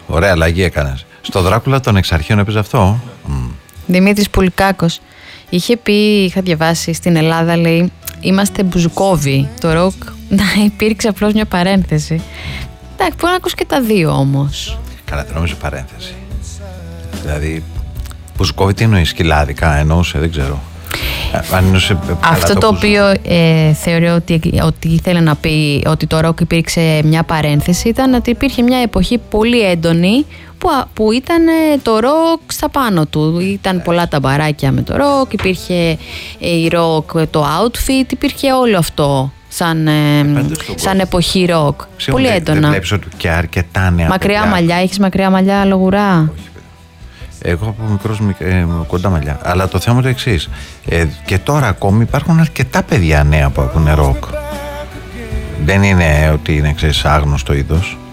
Ωραία αλλαγή έκανες. Στο Δράκουλα των Εξαρχείων έπαιζε αυτό. Δημήτρης Πουλικάκος. Είχε πει, είχα διαβάσει, στην Ελλάδα λέει, είμαστε μπουζουκόβοι. Το ροκ να υπήρξε απλώς μια παρένθεση. Εντάξει, μπορεί να ακούς και τα δύο όμως. Καλά, δεν νομίζω παρένθεση. Δηλαδή, μπουζουκόβι τι εννοεί, σκυλάδικα εννοούσε, δεν ξέρω. Αυτό το οποίο θεωρώ ότι ήθελε να πει ότι το ροκ υπήρξε μια παρένθεση ήταν ότι υπήρχε μια εποχή πολύ έντονη που ήταν το ροκ στα πάνω του. Ήταν πολλά τα μπαράκια με το ροκ, υπήρχε η ροκ, το outfit, υπήρχε όλο αυτό σαν εποχή ροκ. Πολύ έντονα. Δεν βλέπεις ότι και αρκετά νέα μακριά παιδιά. μαλλιά, έχεις μακριά μαλλιά, λογουρά? Εγώ από μικρός κοντά μαλλιά. Αλλά το θέμα είναι το εξής. Και τώρα ακόμη υπάρχουν αρκετά παιδιά νέα που ακούνε ροκ. Δεν είναι ότι είναι, ξέρεις, άγνωστο είδος.